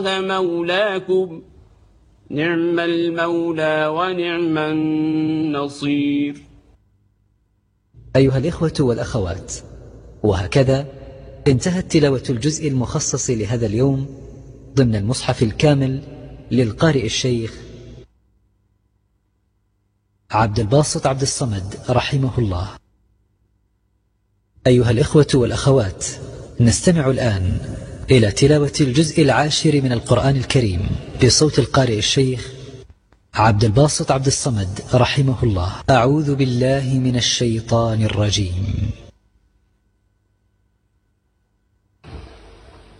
مولاكم نعم المولى ونعم النصير. أيها الإخوة والأخوات، وهكذا انتهت تلاوة الجزء المخصص لهذا اليوم ضمن المصحف الكامل للقارئ الشيخ عبد الباسط عبد الصمد رحمه الله. أيها الإخوة والأخوات، نستمع الآن إلى تلاوة الجزء العاشر من القرآن الكريم بصوت القارئ الشيخ عبد الباسط عبد الصمد رحمه الله. أعوذ بالله من الشيطان الرجيم.